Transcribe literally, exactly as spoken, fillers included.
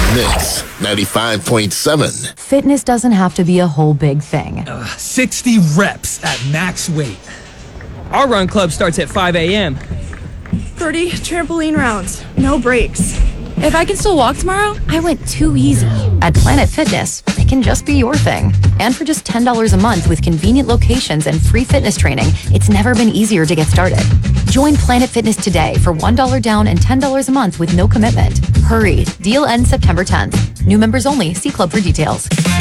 Mix ninety-five point seven. Fitness doesn't have to be a whole big thing. Uh, sixty reps at max weight. Our run club starts at five a m thirty trampoline rounds, no breaks. If I can still walk tomorrow, I went too easy. At Planet Fitness, it can just be your thing. And for just ten dollars a month with convenient locations and free fitness training, it's never been easier to get started. Join Planet Fitness today for one dollar down and ten dollars a month with no commitment. Hurry, deal ends September tenth. New members only. See club for details.